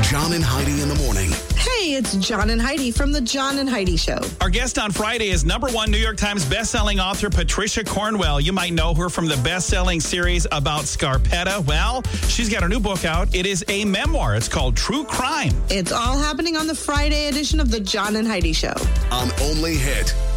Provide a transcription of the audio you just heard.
John and Heidi in the morning. Hey, it's John and Heidi from the John and Heidi Show. Our guest on Friday is #1 New York Times bestselling author Patricia Cornwell. You might know her from the bestselling series about Scarpetta. Well, she's got a new book out. It is a memoir. It's called True Crime. It's all happening on the Friday edition of the John and Heidi Show. On Only Hit